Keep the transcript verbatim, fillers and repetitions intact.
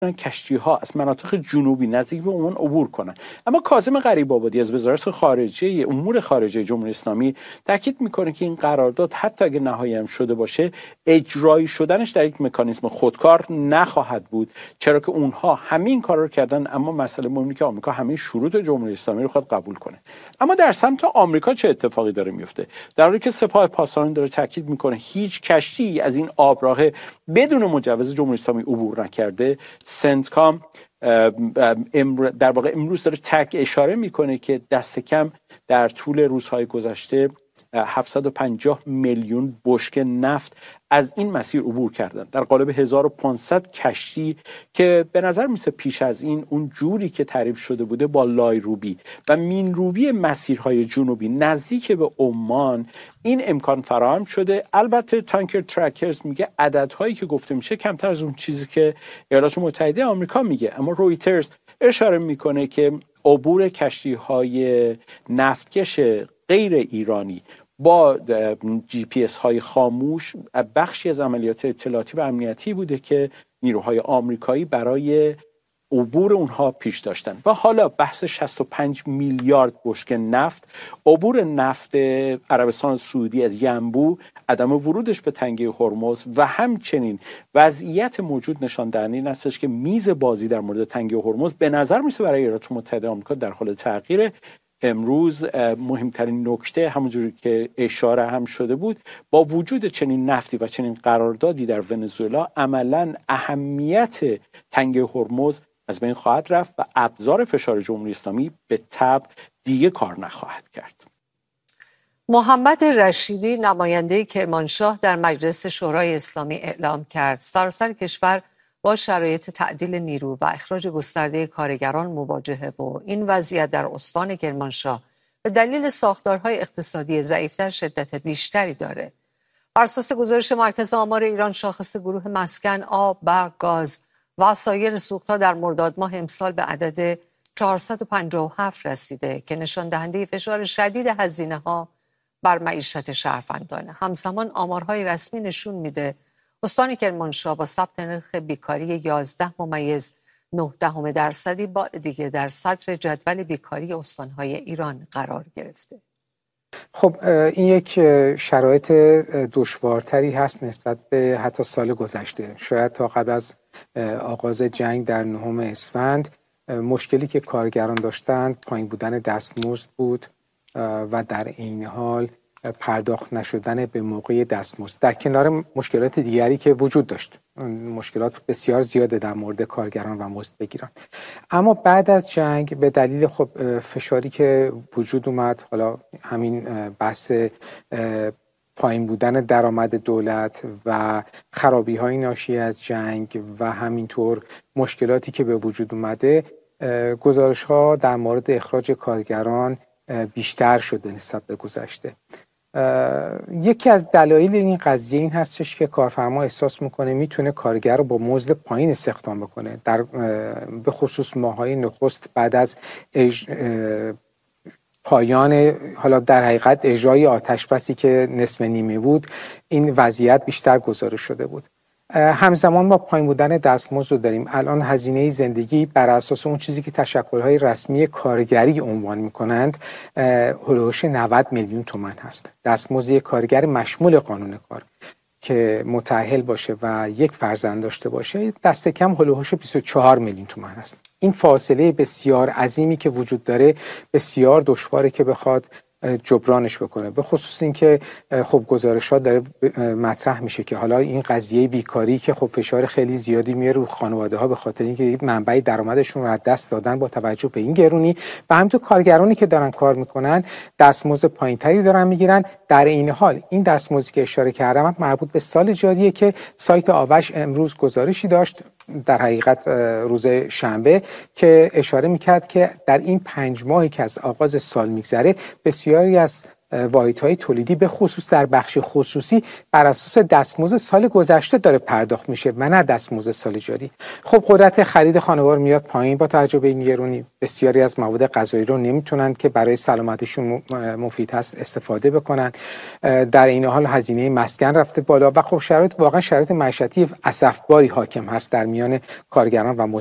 کشتی ها از مناطق جنوبی نزدیک به عمان عبور کنند. اما کاظم غریب‌آبادی از وزارت خارجه امور خارجه جمهوری اسلامی تاکید میکنه که این قرارداد حتی اگه نهایی هم شده باشه اجرایی شدنش در یک مکانیزم خودکار نخواهد بود، چرا که اونها همین کارا رو کردن. اما مسئله مهمی که آمریکا همین شروط جمهوری اسلامی رو خود قبول کنه. اما در سمت آمریکا چه اتفاقی داره میفته؟ در حالی که سپاه پاسداران داره تاکید میکنه هیچ کشتی از این آبراه بدون مجوز جمهوری اسلامی عبور نکرده، سنتکام در واقع امروز داره تک اشاره میکنه که دست کم در طول روزهای گذشته هفتصد و پنجاه میلیون بشکه نفت از این مسیر عبور کردن در قالب هزار و پانصد کشتی که به نظر میسه پیش از این اون جوری که تعریف شده بوده با لایروبی و مینروبی مسیرهای جنوبی نزدیک به عمان این امکان فراهم شده. البته تانکر ترکرز میگه عددهایی که گفته میشه کمتر از اون چیزی که ایالات متحده آمریکا میگه، اما رویترز اشاره میکنه که عبور کشتی‌های نفتکش غیر ایرانی با جی پی اس های خاموش بخشی از عملیات اطلاعاتی و امنیتی بوده که نیروهای آمریکایی برای عبور اونها پیش داشتن. و حالا بحث شصت و پنج میلیارد بشکه نفت، عبور نفت عربستان سعودی از ینبوع، عدم ورودش به تنگه هرمز و همچنین وضعیت موجود نشان دهنده این هستش که میز بازی در مورد تنگه هرمز به نظر میسه برای ایالات متحده آمریکا در حال تغییر. امروز مهمترین نکته همونجوری که اشاره هم شده بود، با وجود چنین نفتی و چنین قراردادی در ونزوئلا عملاً اهمیت تنگه هرمز از بین خواهد رفت و ابزار فشار جمهوری اسلامی به تبع دیگه کار نخواهد کرد. محمد رشیدی نماینده کرمانشاه در مجلس شورای اسلامی اعلام کرد سراسر کشور با شرایط تعدیل نیرو و اخراج گسترده کارگران مواجهه و این وضعیت در استان کرمانشاه به دلیل ساختارهای اقتصادی ضعیفتر شدت بیشتری داره. بر اساس گزارش مرکز آمار ایران، شاخص گروه مسکن، آب، برق، گاز و سایر سوخت‌ها در مرداد ماه امسال به عدد چهارصد و پنجاه و هفت رسیده که نشان دهنده فشار شدید هزینه‌ها بر معیشت شهروندانه. همزمان آمارهای رسمی نشون میده استان کرمانشاه با ثبت نرخ بیکاری یازده ممیز نه دهم درصدی با دیگه در صدر جدول بیکاری استانهای ایران قرار گرفته. خب این یک شرایط دشوارتری هست نسبت به حتی سال گذشته. شاید تا قبل از آغاز جنگ در نهم اسفند مشکلی که کارگران داشتند پایین بودن دستمزد بود و در این حال پرداخت نشدن به موقع دستمزد، در کنار مشکلات دیگری که وجود داشت. مشکلات بسیار زیاده در مورد کارگران و مزدبگیران. اما بعد از جنگ به دلیل خب فشاری که وجود اومد، حالا همین بحث پایین بودن درآمد دولت و خرابی های ناشی از جنگ و همینطور مشکلاتی که به وجود اومده، گزارش ها در مورد اخراج کارگران بیشتر شده نسبت به گذشته. یکی از دلایل این قضیه این هستش که کارفرما احساس میکنه میتونه کارگر رو با مزد پایین استخدام بکنه، در به خصوص ماهای نخست بعد از اج... پایان حالا در حقیقت اجرای آتش بسی که نصف نیمه بود، این وضعیت بیشتر گزارش شده بود. همزمان با پایین بودن دستمزد رو داریم. الان هزینه زندگی بر اساس اون چیزی که تشکل‌های رسمی کارگری عنوان می‌کنند هولوش نود میلیون تومان هست. دستمزد کارگر مشمول قانون کار که متأهل باشه و یک فرزند داشته باشه دست کم هولوش بیست و چهار میلیون تومان هست. این فاصله بسیار عظیمی که وجود داره بسیار دشواره که بخواد جبرانش بکنه، به خصوص اینکه خب گزارشات داره مطرح میشه که حالا این قضیه بیکاری که خب فشار خیلی زیادی میاره رو خانواده ها به خاطر اینکه منبع درآمدشون رو از دست دادن با توجه به این گرونی و همینطور کارگرانی که دارن کار میکنن دستمزد پایینتری دارن میگیرن. در این حال این دستمزدی که اشاره کردم مربوط به سال جاریه که سایت آوش امروز گزارشی داشت، در حقیقت روز شنبه، که اشاره میکرد که در این پنج ماهی که از آغاز سال میگذره بسیاری از واحدهای تولیدی به خصوص در بخش خصوصی بر اساس دستمزد سال گذشته داره پرداخت میشه و نه دستمزد سال جاری. خب قدرت خرید خانوار میاد پایین با توجه به این گرونی. بسیاری از مواد غذایی رو نمیتونن که برای سلامتشون مفید هست استفاده بکنن. در این حال هزینه مسکن رفته بالا و خب شرایط واقعا شرایط معیشتی اسفباری حاکم هست در میان کارگران و